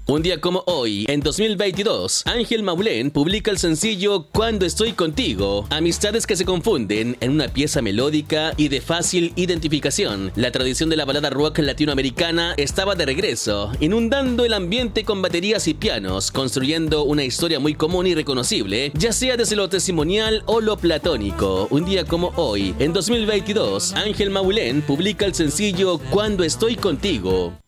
Un día como hoy, en 2022, Ángel Maulén publica el sencillo Cuando estoy contigo, amistades que se confunden en una pieza melódica y de fácil identificación. La tradición de la balada rock latinoamericana estaba de regreso, inundando el ambiente con baterías y pianos, construyendo una historia muy común y reconocible, ya sea desde lo testimonial o lo platónico. Un día como hoy, en 2022, Ángel Maulén publica el sencillo Cuando estoy contigo.